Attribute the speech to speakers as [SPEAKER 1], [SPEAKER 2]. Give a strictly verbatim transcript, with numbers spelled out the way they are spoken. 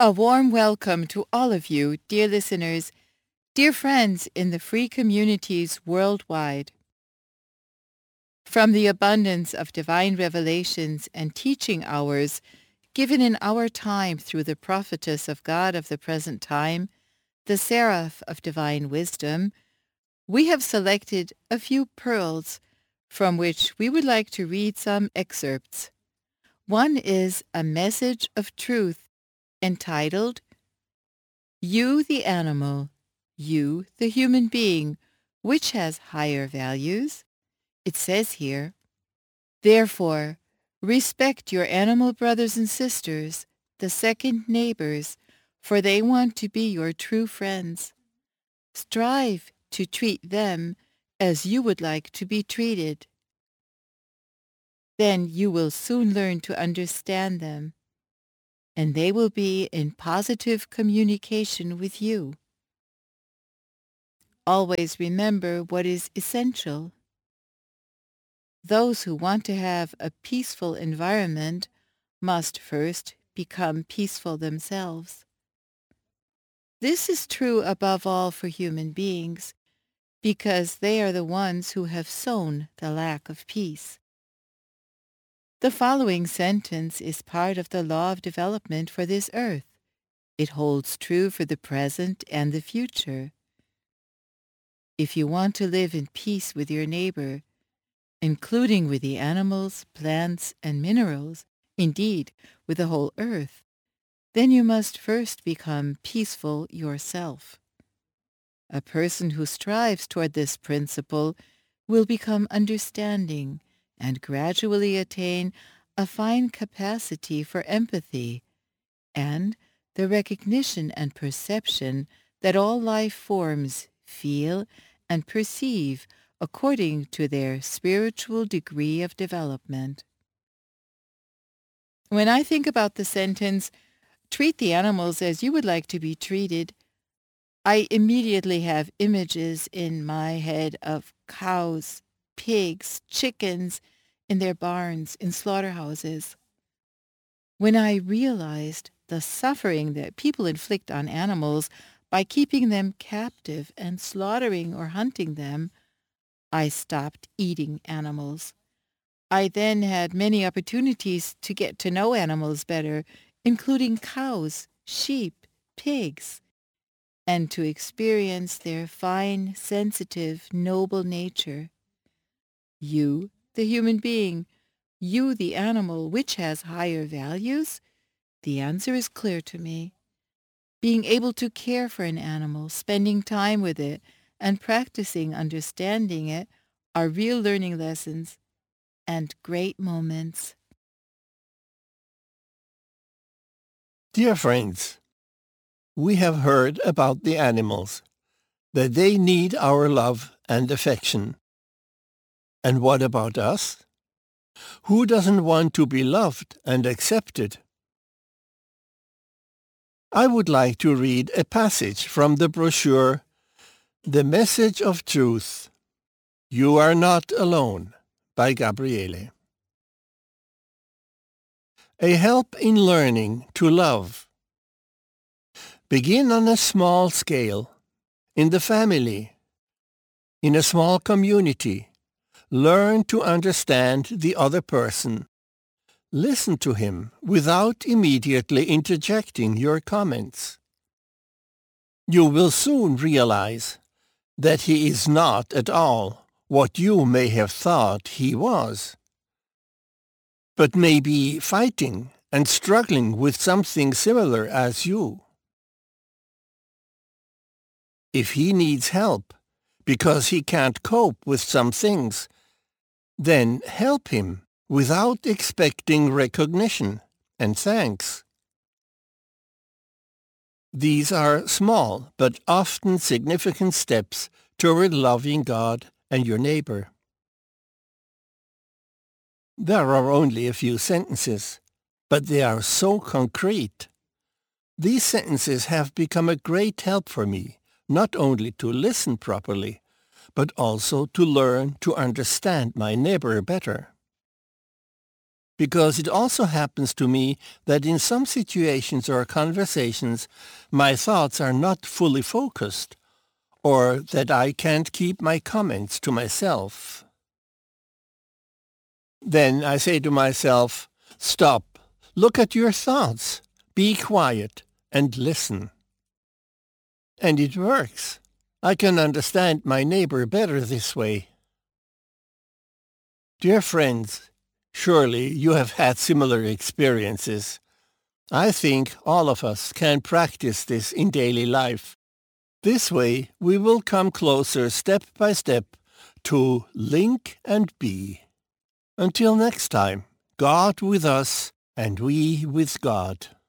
[SPEAKER 1] A warm welcome to all of you, dear listeners, dear friends in the free communities worldwide. From the abundance of divine revelations and teaching hours given in our time through the prophetess of God of the present time, the seraph of divine wisdom, we have selected a few pearls from which we would like to read some excerpts. One is a message of truth entitled, You the Animal, You the Human Being, which has higher values? It says here, Therefore, respect your animal brothers and sisters, the second neighbors, for they want to be your true friends. Strive to treat them as you would like to be treated. Then you will soon learn to understand them, and they will be in positive communication with you. Always remember what is essential. Those who want to have a peaceful environment must first become peaceful themselves. This is true above all for human beings, because they are the ones who have sown the lack of peace. The following sentence is part of the law of development for this earth. It holds true for the present and the future. If you want to live in peace with your neighbor, including with the animals, plants, and minerals, indeed, with the whole earth, then you must first become peaceful yourself. A person who strives toward this principle will become understanding and gradually attain a fine capacity for empathy and the recognition and perception that all life forms feel and perceive according to their spiritual degree of development. When I think about the sentence, treat the animals as you would like to be treated, I immediately have images in my head of cows, pigs, chickens in their barns, in slaughterhouses. When I realized the suffering that people inflict on animals by keeping them captive and slaughtering or hunting them, I stopped eating animals. I then had many opportunities to get to know animals better, including cows, sheep, pigs, and to experience their fine, sensitive, noble nature. You, the human being, you, the animal, which has higher values? The answer is clear to me. Being able to care for an animal, spending time with it, and practicing understanding it are real learning lessons and great moments.
[SPEAKER 2] Dear friends, we have heard about the animals, that they need our love and affection. And what about us? Who doesn't want to be loved and accepted? I would like to read a passage from the brochure, The Message of Truth. You Are Not Alone, by Gabriele. A help in learning to love. Begin on a small scale, in the family, in a small community. Learn to understand the other person. Listen to him without immediately interjecting your comments. You will soon realize that he is not at all what you may have thought he was, but may be fighting and struggling with something similar as you. If he needs help because he can't cope with some things, then help him without expecting recognition and thanks. These are small but often significant steps toward loving God and your neighbor. There are only a few sentences, but they are so concrete. These sentences have become a great help for me, not only to listen properly, but also to learn to understand my neighbor better. because it also happens to me that in some situations or conversations my thoughts are not fully focused, or that I can't keep my comments to myself. Then I say to myself, stop, look at your thoughts, be quiet, and listen. And it works. I can understand my neighbor better this way. Dear friends, surely you have had similar experiences. I think all of us can practice this in daily life. This way we will come closer step by step to link and be. Until next time, God with us and we with God.